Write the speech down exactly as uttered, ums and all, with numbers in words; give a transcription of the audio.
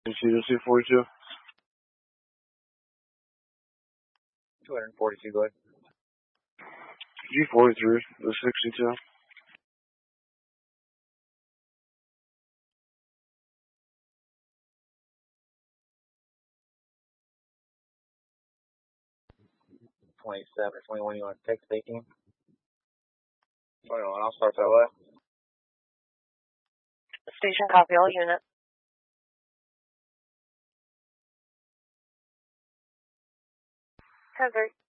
two forty-two. two forty-two, go ahead. G forty-three, the sixty-two. twenty-seven or twenty-one, you want to text eighteen? twenty-one, I'll start that way. Station copy all units. ten thirty.